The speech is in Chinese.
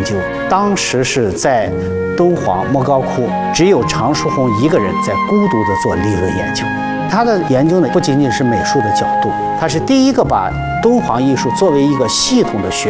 究。当时是在敦煌莫高窟，只有常书鸿一个人在孤独地做理论研究。他的研究呢，不仅仅是美术的角度，他是第一个把敦煌艺术作为一个系统的学